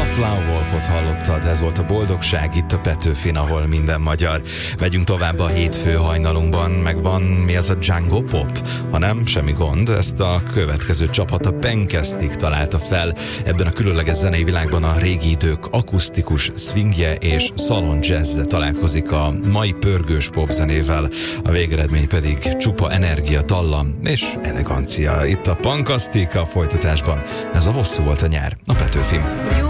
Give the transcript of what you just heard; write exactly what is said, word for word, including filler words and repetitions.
Flower Wolfot hallottad, ez volt a boldogság itt a Petőfin, ahol minden magyar. Megyünk tovább a hétfő hajnalunkban, meg van mi ez a Django Pop? Ha nem, semmi gond, ezt a következő csapat a Penkesztik találta fel. Ebben a különleges zenei világban a régi idők akusztikus swingje és szalon jazzze találkozik a mai pörgős popzenével, a végeredmény pedig csupa energia, dallam és elegancia. Itt a Penkesztik a folytatásban. Ez a Hosszú volt a nyár, a Petőfin.